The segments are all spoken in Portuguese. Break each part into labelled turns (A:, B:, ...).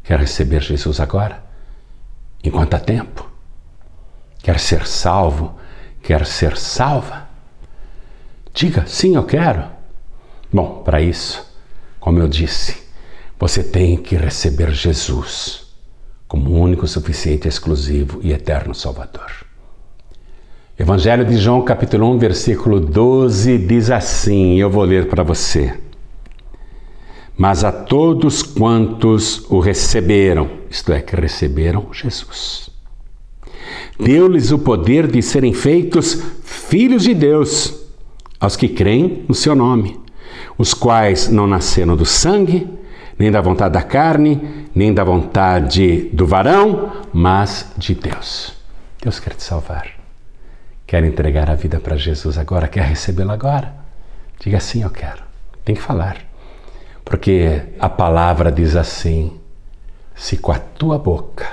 A: Quer receber Jesus agora? Enquanto há tempo? Quer ser salvo? Quer ser salva? Diga, sim, eu quero. Bom, para isso, como eu disse, você tem que receber Jesus como único, suficiente, exclusivo e eterno Salvador. Evangelho de João, capítulo 1, versículo 12, diz assim, eu vou ler para você. Mas a todos quantos o receberam, isto é, que receberam Jesus, deu-lhes o poder de serem feitos filhos de Deus, aos que creem no seu nome, os quais não nasceram do sangue, nem da vontade da carne, nem da vontade do varão, mas de Deus. Deus quer te salvar. Quer entregar a vida para Jesus agora? Quer recebê-lo agora? Diga sim, eu quero. Tem que falar. Porque a palavra diz assim, se com a tua boca,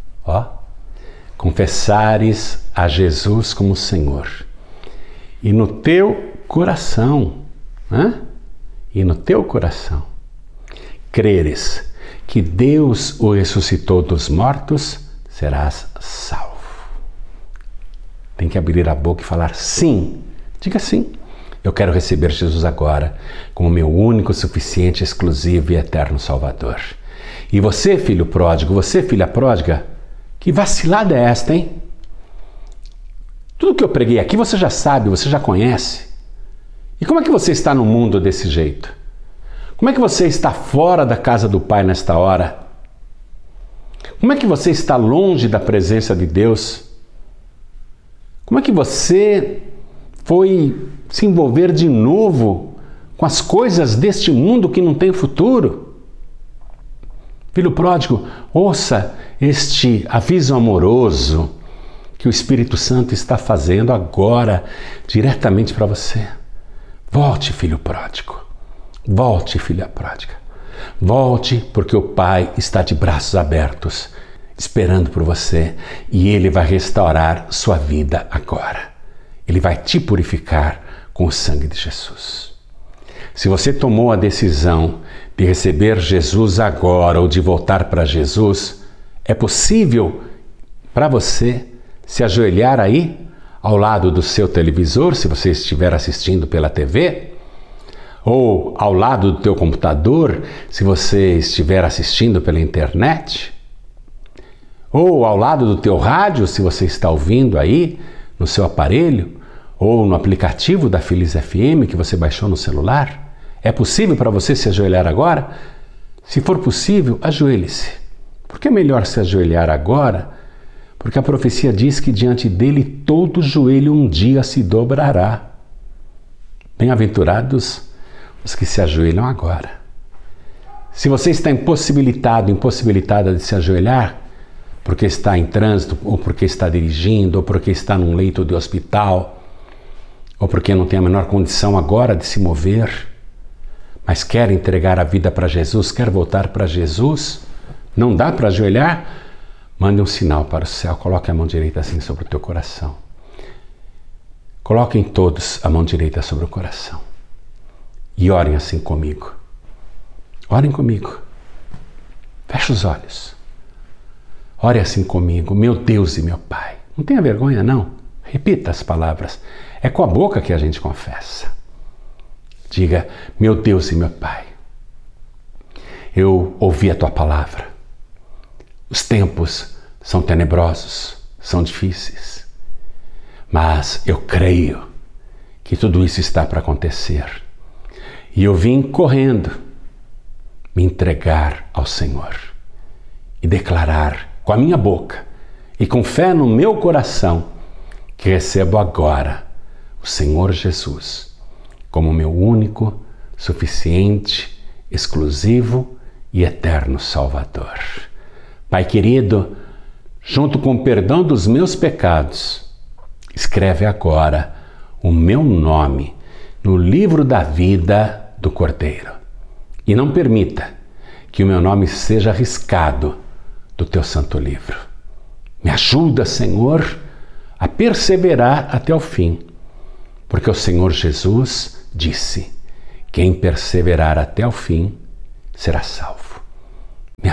A: confessares a Jesus como Senhor, e no teu coração, creres que Deus o ressuscitou dos mortos, serás salvo. Tem que abrir a boca e falar sim. Diga sim. Eu quero receber Jesus agora como meu único, suficiente, exclusivo e eterno Salvador. E você, filho pródigo, você, filha pródiga, que vacilada é esta, hein? Tudo que eu preguei aqui você já sabe, você já conhece. E como é que você está no mundo desse jeito? Como é que você está fora da casa do Pai nesta hora? Como é que você está longe da presença de Deus? Como é que você foi se envolver de novo com as coisas deste mundo que não tem futuro? Filho pródigo, ouça este aviso amoroso que o Espírito Santo está fazendo agora, diretamente para você. Volte, filho pródigo. Volte, filha pródiga. Volte, porque o Pai está de braços abertos, esperando por você, e Ele vai restaurar sua vida agora. Ele vai te purificar com o sangue de Jesus. Se você tomou a decisão de receber Jesus agora ou de voltar para Jesus, é possível para você se ajoelhar aí, ao lado do seu televisor, se você estiver assistindo pela TV, ou ao lado do teu computador, se você estiver assistindo pela internet, ou ao lado do teu rádio, se você está ouvindo aí no seu aparelho, ou no aplicativo da Feliz FM que você baixou no celular. É possível para você se ajoelhar agora? Se for possível, ajoelhe-se. Por que é melhor se ajoelhar agora? Porque a profecia diz que diante dele todo joelho um dia se dobrará. Bem-aventurados os que se ajoelham agora. Se você está impossibilitada de se ajoelhar, porque está em trânsito, ou porque está dirigindo, ou porque está num leito de hospital, ou porque não tem a menor condição agora de se mover, mas quer entregar a vida para Jesus, quer voltar para Jesus, não dá para ajoelhar? Mande um sinal para o céu, coloque a mão direita assim sobre o teu coração. Coloquem todos a mão direita sobre o coração. E orem assim comigo. Orem comigo. Feche os olhos. Ore assim comigo, meu Deus e meu Pai. Não tenha vergonha, não. Repita as palavras. É com a boca que a gente confessa. Diga, meu Deus e meu Pai. Eu ouvi a Tua palavra. Os tempos são tenebrosos, são difíceis. Mas eu creio que tudo isso está para acontecer. E eu vim correndo me entregar ao Senhor e declarar com a minha boca e com fé no meu coração que recebo agora o Senhor Jesus como meu único, suficiente, exclusivo e eterno Salvador. Pai querido, junto com o perdão dos meus pecados, escreve agora o meu nome no livro da vida do Cordeiro. E não permita que o meu nome seja riscado do teu santo livro. Me ajuda, Senhor, a perseverar até o fim, porque o Senhor Jesus disse: quem perseverar até o fim será salvo. Me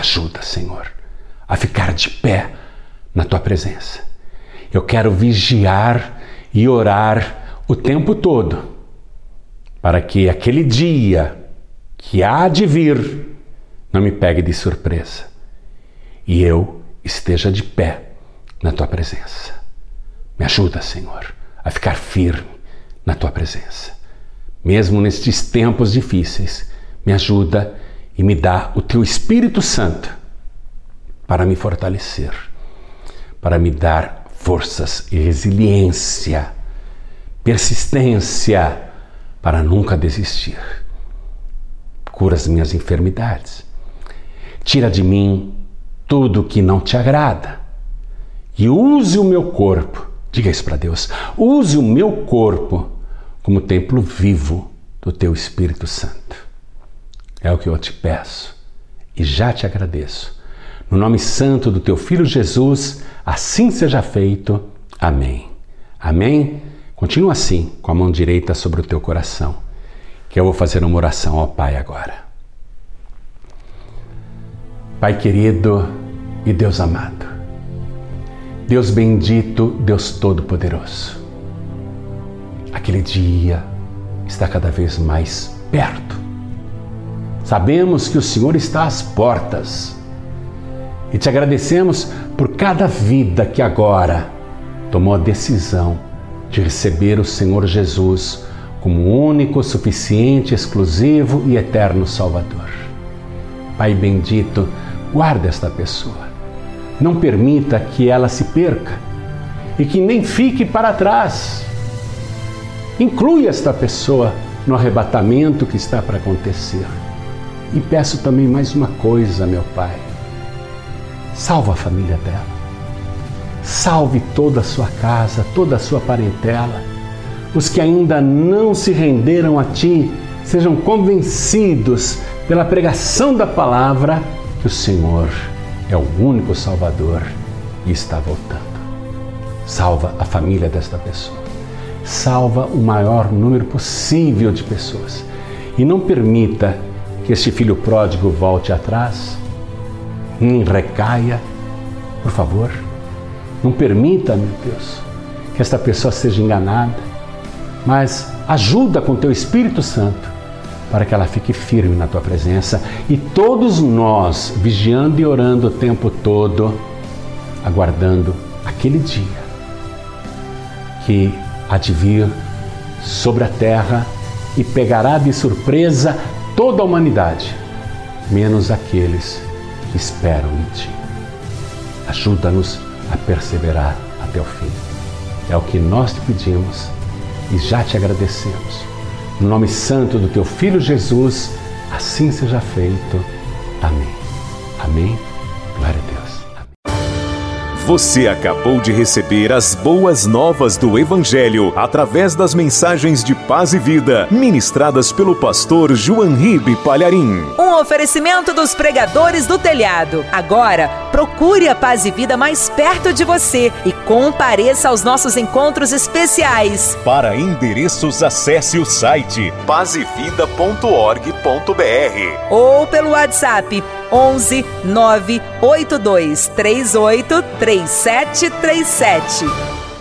A: ajuda, Senhor, a ficar de pé na Tua presença. Eu quero vigiar e orar o tempo todo, para que aquele dia que há de vir não me pegue de surpresa e eu esteja de pé na Tua presença. Me ajuda, Senhor, a ficar firme na Tua presença. Mesmo nestes tempos difíceis, me ajuda e me dá o Teu Espírito Santo para me fortalecer, para me dar forças e resiliência, persistência, para nunca desistir. Cura as minhas enfermidades. Tira de mim tudo que não Te agrada e use o meu corpo, diga isso para Deus, use o meu corpo como templo vivo do Teu Espírito Santo. É o que eu Te peço e já Te agradeço. No nome santo do Teu Filho Jesus, assim seja feito. Amém. Amém? Continua assim, com a mão direita sobre o teu coração, que eu vou fazer uma oração ao Pai agora. Pai querido e Deus amado, Deus bendito, Deus todo-poderoso, aquele dia está cada vez mais perto. Sabemos que o Senhor está às portas e Te agradecemos por cada vida que agora tomou a decisão de receber o Senhor Jesus como único, suficiente, exclusivo e eterno Salvador. Pai bendito, guarda esta pessoa. Não permita que ela se perca e que nem fique para trás. Inclui esta pessoa no arrebatamento que está para acontecer. E peço também mais uma coisa, meu Pai. Salva a família dela. Salve toda a sua casa, toda a sua parentela. Os que ainda não se renderam a Ti, sejam convencidos pela pregação da palavra que o Senhor é o único Salvador e está voltando. Salva a família desta pessoa. Salva o maior número possível de pessoas. E não permita que este filho pródigo volte atrás, nem recaia, por favor. Não permita, meu Deus, que esta pessoa seja enganada, mas ajuda com Teu Espírito Santo para que ela fique firme na Tua presença e todos nós vigiando e orando o tempo todo, aguardando aquele dia que há de vir sobre a terra e pegará de surpresa toda a humanidade, menos aqueles que esperam em Ti. Ajuda-nos a perseverar até o fim. É o que nós Te pedimos e já Te agradecemos. No nome santo do Teu Filho Jesus, assim seja feito. Amém. Amém. Glória a Deus.
B: Você acabou de receber as boas novas do Evangelho através das mensagens de paz e vida ministradas pelo pastor João Ribe Palharim.
C: Um oferecimento dos pregadores do telhado. Agora, procure a Paz e Vida mais perto de você e compareça aos nossos encontros especiais.
B: Para endereços, acesse o site pazevida.org.br
C: ou pelo WhatsApp 11 982 38 3737.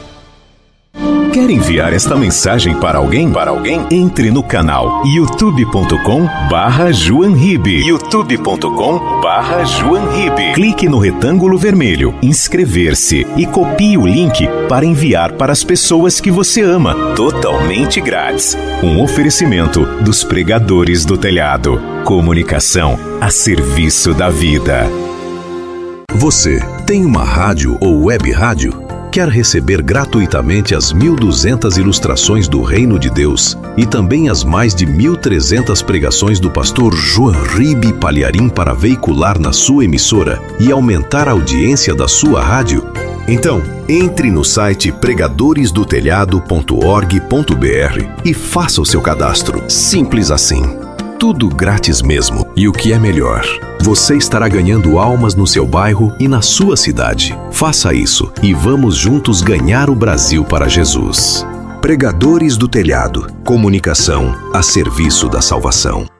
B: Quer enviar esta mensagem para alguém? Entre no canal youtube.com/JoãoRibe. youtube.com/JoãoRibe. Clique no retângulo vermelho, inscrever-se e copie o link para enviar para as pessoas que você ama, totalmente grátis. Um oferecimento dos pregadores do telhado. Comunicação a serviço da vida.
D: Você tem uma rádio ou web rádio? Quer receber gratuitamente as 1.200 ilustrações do Reino de Deus e também as mais de 1.300 pregações do pastor João Ribe Palharim para veicular na sua emissora e aumentar a audiência da sua rádio? Então, entre no site pregadoresdotelhado.org.br e faça o seu cadastro. Simples assim. Tudo grátis mesmo. E o que é melhor, você estará ganhando almas no seu bairro e na sua cidade. Faça isso e vamos juntos ganhar o Brasil para Jesus. Pregadores do Telhado. Comunicação a serviço da salvação.